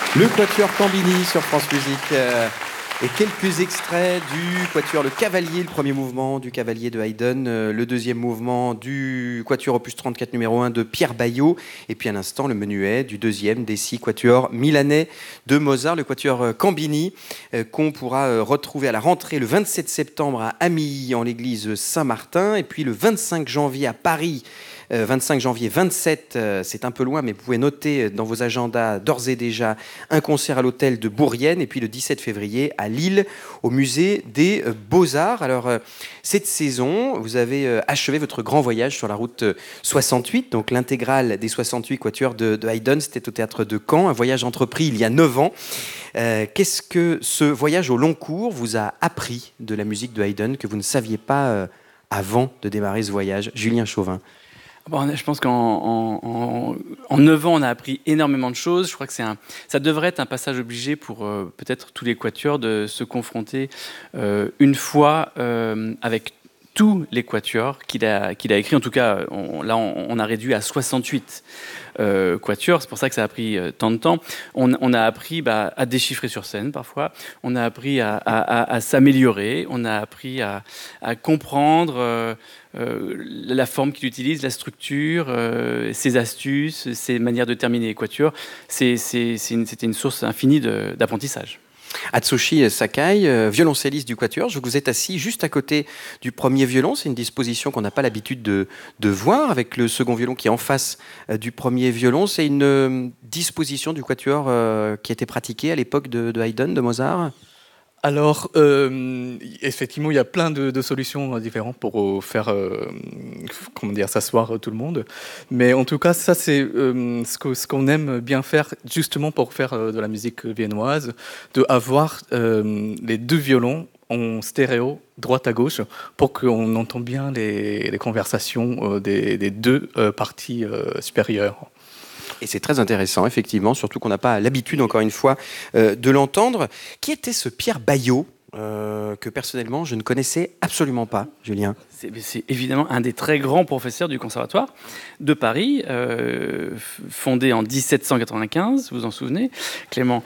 Le Quatuor Cambini sur France Musique. Et quelques extraits du Quatuor Le Cavalier, le premier mouvement du Cavalier de Haydn, le deuxième mouvement du Quatuor Opus 34 numéro 1 de Pierre Baillot, et puis à l'instant le menuet du deuxième des 6 quatuors milanais de Mozart, le Quatuor Cambini, qu'on pourra retrouver à la rentrée le 27 septembre à Amilly en l'église Saint-Martin, et puis le 25 janvier à Paris. 25 janvier, 27, c'est un peu loin, mais vous pouvez noter dans vos agendas d'ores et déjà un concert à l'hôtel de Bourrienne, et puis le 17 février à Lille, au musée des Beaux-Arts. Alors, cette saison, vous avez achevé votre grand voyage sur la route 68, donc l'intégrale des 68 quatuors de Haydn, c'était au théâtre de Caen, un voyage entrepris il y a 9 ans. Qu'est-ce que ce voyage au long cours vous a appris de la musique de Haydn que vous ne saviez pas avant de démarrer ce voyage? Julien Chauvin. Bon, je pense qu'en 9 ans, on a appris énormément de choses. Je crois que ça devrait être un passage obligé pour peut-être tous les quatuors de se confronter une fois avec tous les quatuors qu'il a écrits. En tout cas, on a réduit à 68 quatuors. C'est pour ça que ça a pris tant de temps. On a appris à déchiffrer sur scène parfois. On a appris à s'améliorer. On a appris à comprendre la forme qu'il utilise, la structure, ses astuces, ses manières de terminer les quatuors. C'était une source infinie d'apprentissage. Atsushi Sakai, violoncelliste du Quatuor, je vous êtes assis juste à côté du premier violon. C'est une disposition qu'on n'a pas l'habitude de voir, avec le second violon qui est en face du premier violon. C'est une disposition du Quatuor qui a été pratiquée à l'époque de Haydn, de Mozart. Alors, effectivement, il y a plein de solutions différentes pour faire s'asseoir tout le monde. Mais en tout cas, ça, c'est ce qu'on aime bien faire, justement pour faire de la musique viennoise, de avoir les deux violons en stéréo, droite à gauche, pour qu'on entende bien les conversations des deux parties supérieures. Et c'est très intéressant, effectivement, surtout qu'on n'a pas l'habitude, encore une fois, de l'entendre. Qui était ce Pierre Baillot que, personnellement, je ne connaissais absolument pas, Julien? C'est évidemment un des très grands professeurs du Conservatoire de Paris, fondé en 1795, vous vous en souvenez, Clément.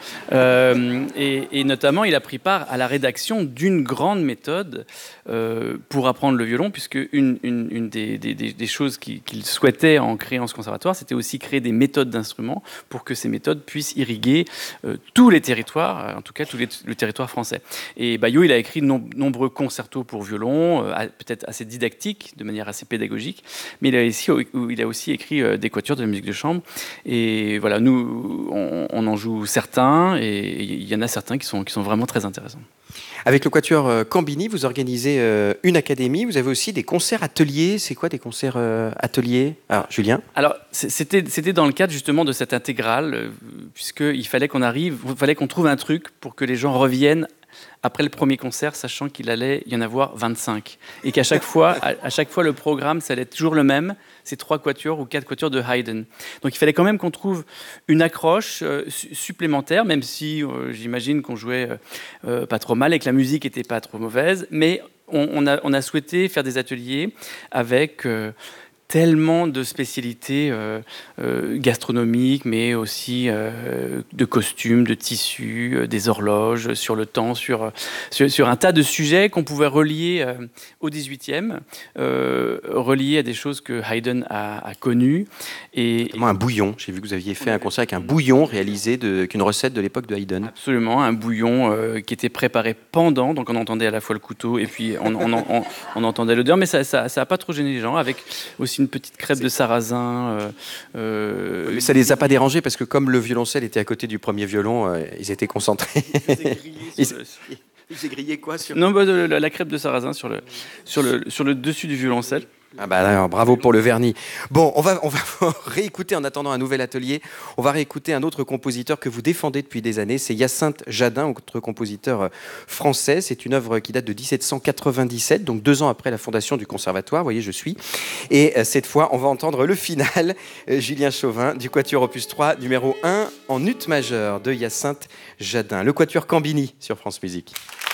Et notamment, il a pris part à la rédaction d'une grande méthode pour apprendre le violon, puisque une des choses qu'il souhaitait en créant ce conservatoire, c'était aussi créer des méthodes d'instruments pour que ces méthodes puissent irriguer tous les territoires, en tout cas le territoire français. Et Baillot, il a écrit de nombreux concertos pour violon, peut-être assez didactique, de manière assez pédagogique, mais il a aussi écrit des quatuors de la musique de chambre. Et voilà, nous, on en joue certains, et il y en a certains qui sont vraiment très intéressants. Avec le Quatuor Cambini, vous organisez une académie, vous avez aussi des concerts ateliers. C'est quoi des concerts ateliers? Alors, Julien? Alors, c'était dans le cadre justement de cette intégrale, puisqu'il fallait qu'on trouve un truc pour que les gens reviennent après le premier concert, sachant qu'il allait y en avoir 25. Et qu'à chaque fois, le programme, ça allait être toujours le même. C'est 3 quatuors ou 4 quatuors de Haydn. Donc il fallait quand même qu'on trouve une accroche supplémentaire, même si j'imagine qu'on jouait pas trop mal et que la musique n'était pas trop mauvaise. Mais on a souhaité faire des ateliers avec tellement de spécialités gastronomiques, mais aussi de costumes, de tissus, des horloges, sur le temps, sur un tas de sujets qu'on pouvait relier au XVIIIe, relier à des choses que Haydn a connues. Et un bouillon. J'ai vu que vous aviez fait un concert avec un bouillon réalisé qu'une recette de l'époque de Haydn. Absolument, un bouillon qui était préparé pendant, donc on entendait à la fois le couteau et puis on entendait l'odeur, mais ça n'a pas trop gêné les gens, avec aussi une petite crêpe de sarrasin. Mais ça les a pas dérangés parce que comme le violoncelle était à côté du premier violon, ils étaient concentrés. Ils s'est grillé quoi sur... Non, la crêpe de sarrasin sur le dessus du violoncelle. Ah bah alors, bravo pour le vernis. Bon, on va réécouter en attendant un nouvel atelier. On va réécouter un autre compositeur que vous défendez depuis des années, c'est Hyacinthe Jadin, autre compositeur français. C'est une œuvre qui date de 1797, donc 2 ans après la fondation du Conservatoire. Vous voyez, je suis. Et cette fois, on va entendre le final, Julien Chauvin, du Quatuor Opus 3, numéro 1, en ut majeur de Hyacinthe Jadin. Le Quatuor Cambini sur France Musique.